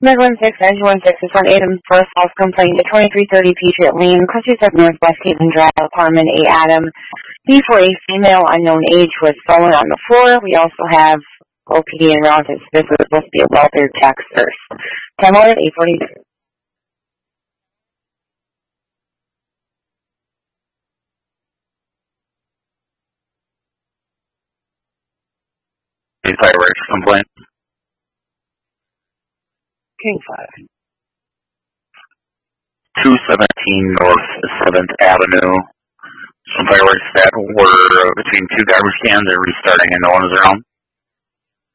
Med 16 is on Adam for a false complaint at 2330 Patriot Lane, Country Side Northwest Haven Drive, apartment A. Adam. Before a female unknown age was fallen on the floor. We also have OPD and relatives. This was supposed to be a welfare check first. Time order 8:42. Fireworks complaint. King 5. 217 North 7th Avenue. Some fireworks that were between two garbage cans. They're restarting and no one is around.